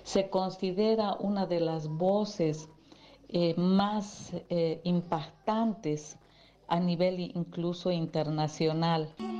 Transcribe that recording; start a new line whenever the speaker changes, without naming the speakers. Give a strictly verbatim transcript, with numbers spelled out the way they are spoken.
Se considera una de las voces eh, más eh, impactantes a nivel incluso internacional.